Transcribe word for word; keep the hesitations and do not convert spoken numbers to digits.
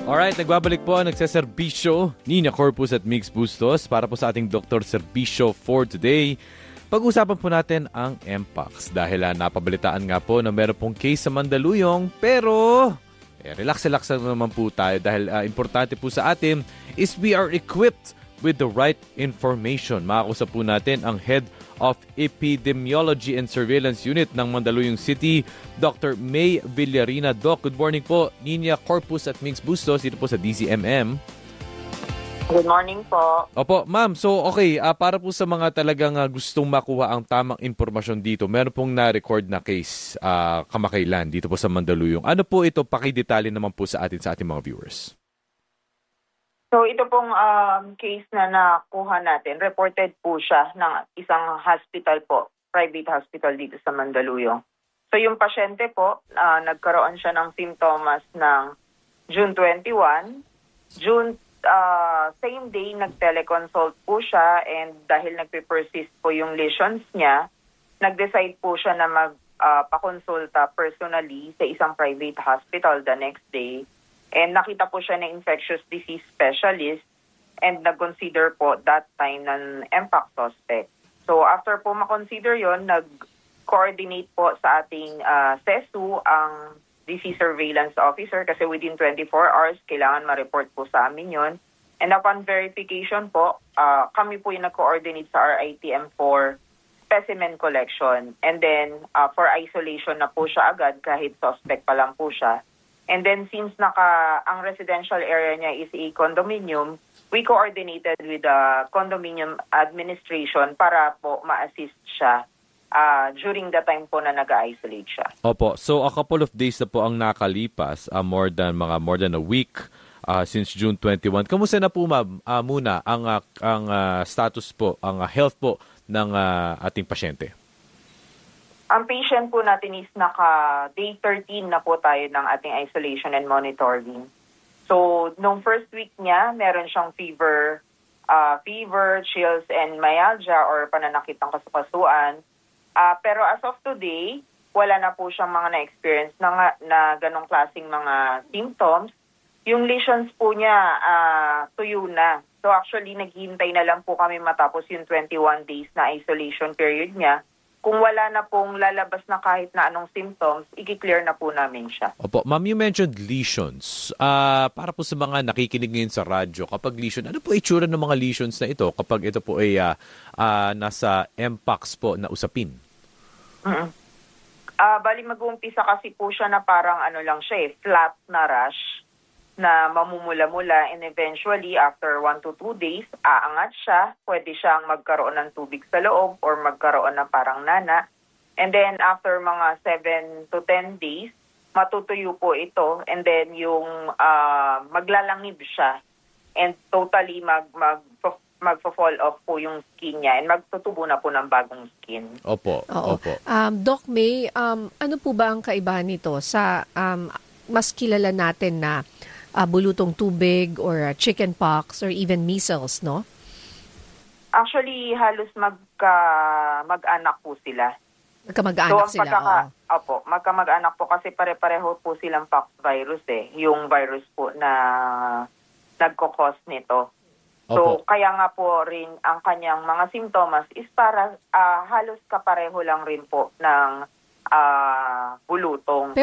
Alright, nagbabalik po ang nagsaserbisyo Nina Corpus at Mix Bustos para po sa ating Doktor Serbisyo for today. Pag-usapan po natin ang Mpox dahil uh, napabalitaan nga po na meron pong case sa Mandaluyong pero eh, relax-relax naman po tayo dahil uh, importante po sa atin is we are equipped with the right information. Makakusap po natin ang Head of Epidemiology and Surveillance Unit ng Mandaluyong City, Doctor May Villarina. Doc, good morning po. Nina Corpus at Mix Bustos dito po sa D Z M M. Good morning po. Opo, ma'am. So, okay, uh, para po sa mga talagang uh, gustong makuha ang tamang impormasyon dito, meron pong na-record na case uh, kamakailan dito po sa Mandaluyong. Ano po ito? Pakidetalye naman po sa atin sa ating mga viewers. So ito pong um, case na nakuha natin, reported po siya ng isang hospital po, private hospital dito sa Mandaluyong. So yung pasyente po, uh, nagkaroon siya ng symptoms ng June twenty-first, June uh, same day nag-teleconsult po siya and dahil nagpe-persist po yung lesions niya, nag-decide po siya na magpakonsulta uh, personally sa isang private hospital the next day. And nakita po siya ng infectious disease specialist and nag-consider po that time ng Mpox suspect. So after po makonsider yon, nag-coordinate po sa ating uh, S E S U ang disease surveillance officer kasi within twenty-four hours kailangan ma-report po sa amin yon. And upon verification po, uh, kami po yung nag-coordinate sa R I T M for specimen collection. And then uh, for isolation na po siya agad kahit suspect pa lang po siya. And then since naka ang residential area niya is a condominium, we coordinated with the condominium administration para po ma-assist siya uh, during the time po na nag-isolate siya. Opo. So a couple of days na po ang nakalipas, uh, more than mga more than a week uh, since June twenty-first. Kamusta na po ma'am uh, muna ang uh, ang uh, status po, ang uh, health po ng uh, ating pasyente? Ang patient po natin is naka-day thirteen na po tayo ng ating isolation and monitoring. So, nung first week niya, meron siyang fever, uh, fever, chills, and myalgia or pananakit ng kasukasuan. Uh, pero as of today, wala na po siyang mga na-experience na, na ganong klaseng mga symptoms. Yung lesions po niya, uh, tuyo na. So, actually, naghihintay na lang po kami matapos yung twenty-one days na isolation period niya. Kung wala na pong lalabas na kahit na anong symptoms, i-clear na po namin siya. Opo. Ma'am, you mentioned lesions. Uh, para po sa mga nakikinig ngayon sa radyo, kapag lesion, ano po itsura ng mga lesions na ito kapag ito po ay uh, uh, nasa Mpox po na usapin? Mm-hmm. Uh, bali mag-uumpisa kasi po siya na parang ano lang siya eh, flat na rash na mamumula-mula and eventually after one to two days, aangat siya. Pwede siyang magkaroon ng tubig sa loob or magkaroon ng parang nana. And then after mga seven to ten days, matutuyo po ito and then yung uh, maglalangib siya and totally mag, mag, magpo-fall off po yung skin niya and magtutubo na po ng bagong skin. Opo, Oo. opo. Um, Doc May, um, ano po ba ang kaibahan nito sa um, mas kilala natin na Uh, bulutong tubig or uh, chicken pox or even measles, no? Actually, halos magka, mag-anak po sila. Magkamag-anak so, sila, pagkaka, oh. Opo, magkamag-anak po kasi pare-pareho po silang pox virus eh. Yung virus po na nagkukos nito. So, Opo. kaya nga po rin ang kanyang mga simptomas is para uh, halos kapareho lang rin po ng uh, bulutong.